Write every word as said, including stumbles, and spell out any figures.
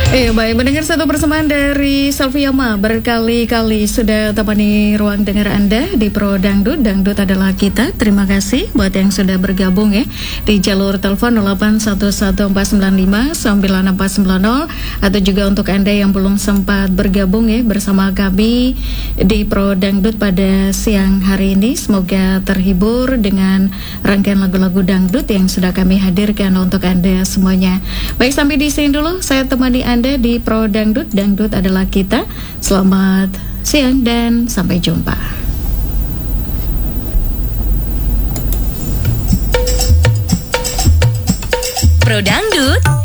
Eh baik, mendengar satu persembahan dari Selviama berkali-kali sudah temani ruang dengar Anda di Pro Dangdut. Dangdut adalah kita. Terima kasih buat yang sudah bergabung ya di jalur telepon nol delapan satu satu empat sembilan lima sembilan empat sembilan nol, atau juga untuk Anda yang belum sempat bergabung ya bersama kami di Pro Dangdut pada siang hari ini. Semoga terhibur dengan rangkaian lagu-lagu dangdut yang sudah kami hadirkan untuk Anda semuanya. Baik, sampai di sini dulu saya temani Anda Anda di Pro Dangdut. Dangdut adalah kita. Selamat siang dan sampai jumpa. Pro Dangdut